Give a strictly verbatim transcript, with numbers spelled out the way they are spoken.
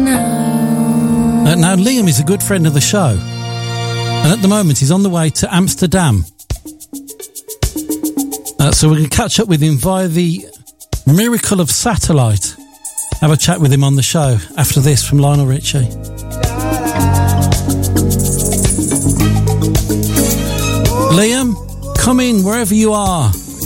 Uh, now, Liam is a good friend of the show, and at the moment he's on the way to Amsterdam. Uh, so we're going to catch up with him via the miracle of satellite. Have a chat with him on the show after this from Lionel Richie. Liam, come in wherever you are.